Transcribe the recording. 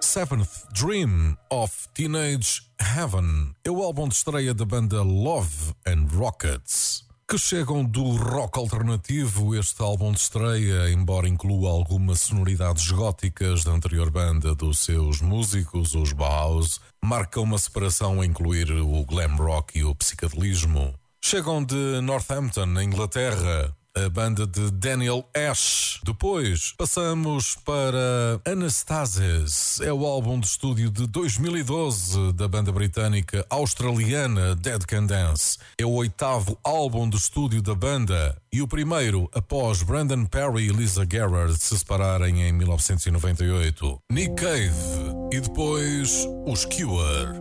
Seventh Dream of Teenage Heaven é o álbum de estreia da banda Love and Rockets. Que chegam do rock alternativo, este álbum de estreia, embora inclua algumas sonoridades góticas da anterior banda dos seus músicos, os Bauhaus, marca uma separação a incluir o glam rock e o psicadelismo. Chegam de Northampton, na Inglaterra, a banda de Daniel Ash. Depois passamos para Anastasis, é o álbum de estúdio de 2012 da banda britânica australiana Dead Can Dance. É o 8º álbum de estúdio da banda e o primeiro após Brandon Perry e Lisa Gerrard se separarem em 1998. Nick Cave e depois os Cure.